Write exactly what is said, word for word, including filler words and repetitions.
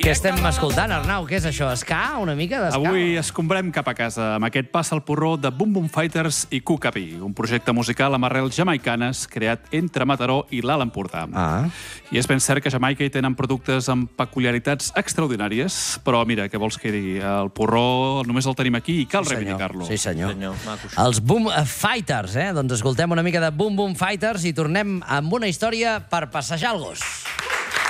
Què estem escoltant, Arnau? Què és això? Ska? Una mica d'esca? Avui escombrem cap a casa amb aquest pas al porró de Boom Boom Fighters i Cucapí, un projecte musical amb arrels jamaicanes creat entre Mataró i l'Alt Empordà. Ah. I és ben cert que a Jamaica hi tenen productes amb peculiaritats extraordinàries, però mira, què vols que digui? El porró només el tenim aquí i cal Sí, senyor. reivindicar-lo. Sí, senyor. Senyor, maco, sí. Els Boom Fighters, eh? Doncs escoltem una mica de Boom Boom Fighters i tornem amb una història per passejar el gos.